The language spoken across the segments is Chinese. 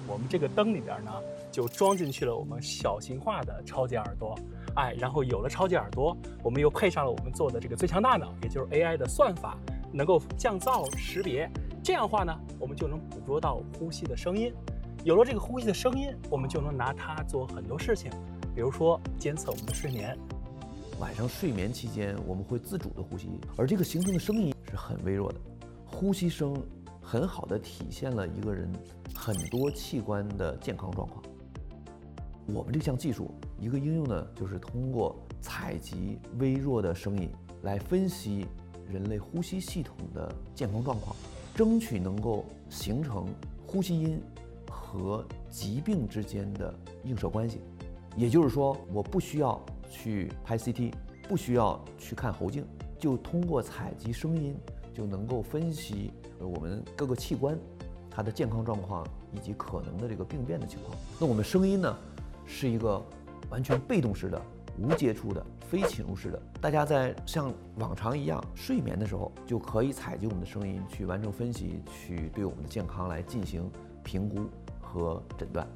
我们这个灯里边呢，就装进去了我们小型化的超级耳朵。然后有了超级耳朵，我们又配上了我们做的这个最强大脑，也就是 AI 的算法，能够降噪识别。这样的话呢，我们就能捕捉到呼吸的声音。有了这个呼吸的声音，我们就能拿它做很多事情，比如说监测我们的睡眠。 晚上睡眠期间，我们会自主的呼吸，而这个形成的声音是很微弱的。呼吸声很好的体现了一个人很多器官的健康状况。我们这项技术一个应用呢，就是通过采集微弱的声音来分析人类呼吸系统的健康状况，争取能够形成呼吸音和疾病之间的映射关系。也就是说，我不需要去拍 CT， 不需要去看喉镜，就通过采集声音就能够分析我们各个器官它的健康状况以及可能的这个病变的情况。那我们声音呢，是一个完全被动式的、无接触的、非侵入式的。大家在像往常一样睡眠的时候，就可以采集我们的声音去完成分析，去对我们的健康来进行评估和诊断。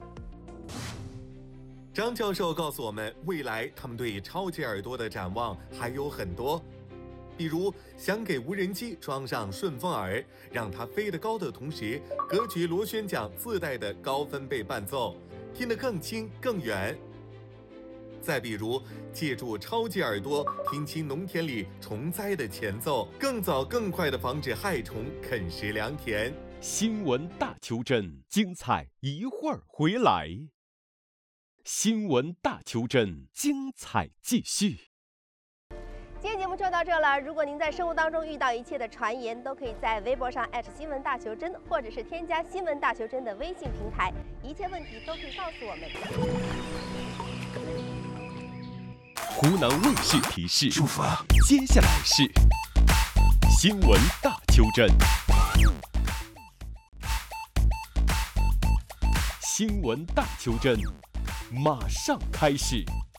张教授告诉我们，未来他们对超级耳朵的展望还有很多，比如想给无人机装上顺风耳，让它飞得高的同时，隔绝螺旋桨自带的高分贝伴奏，听得更轻更远。再比如，借助超级耳朵听清农田里虫灾的前奏，更早更快地防止害虫啃食良田。 新闻大求真，精彩一会儿回来。新闻大求真，精彩继续。 今天节目就到这了。如果您在生活当中遇到一切的传言，都可以在微博上新闻大求真，或者是添加新闻大求真的微信平台，一切问题都可以告诉我们。 湖南卫视提示：接下来是新闻大求真。新闻大求真，马上开始。